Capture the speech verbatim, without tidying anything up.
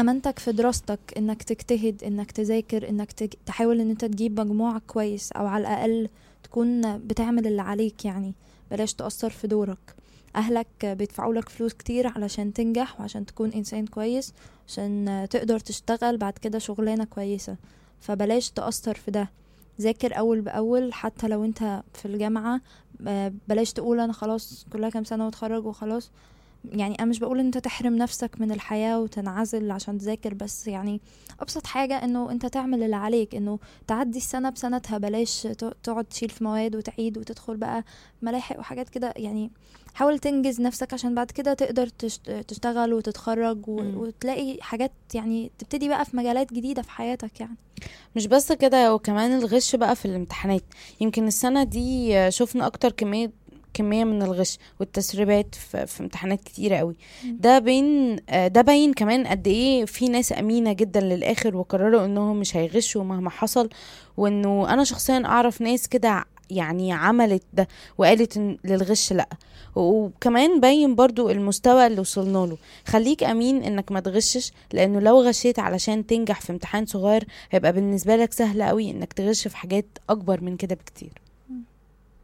امانتك في دراستك، انك تجتهد، انك تذاكر، انك تج... تحاول ان انت تجيب مجموع كويس، او على الاقل تكون بتعمل اللي عليك يعني. بلاش تأثر في دورك. اهلك بيدفعوا لك فلوس كتير علشان تنجح وعشان تكون انسان كويس، عشان تقدر تشتغل بعد كده شغلانة كويسة. فبلاش تأثر في ده. ذاكر اول باول حتى لو انت في الجامعة. آه، بلاش تقول انا خلاص كلها كام سنة واتخرج وخلاص. يعني انا مش بقول ان انت تحرم نفسك من الحياة وتنعزل عشان تذاكر، بس يعني ابسط حاجة انه انت تعمل اللي عليك، انه تعدي السنة بسنتها. بلاش ت- تقعد تشيل في مواد وتعيد وتدخل بقى ملاحق وحاجات كده يعني. حاول تنجز نفسك عشان بعد كده تقدر تشت- تشتغل وتتخرج و- مم. وتلاقي حاجات، يعني تبتدي بقى في مجالات جديدة في حياتك يعني. مش بس كده، وكمان الغش بقى في الامتحانات. يمكن السنة دي آه، شفنا اكتر كمية كمية من الغش والتسريبات في, في امتحانات كتيرة قوي. مم. ده بين آه، ده باين كمان قد ايه في ناس امينة جدا للاخر، وقرروا انهم مش هيغشوا مهما حصل. وانه انا شخصيا اعرف ناس كده يعني عملت ده، وقالت إن للغش لا. وكمان باين برضو المستوى اللي وصلنا له. خليك امين انك ما تغشش، لانه لو غشيت علشان تنجح في امتحان صغير، هيبقى بالنسبة لك سهل قوي انك تغش في حاجات اكبر من كده بكتير.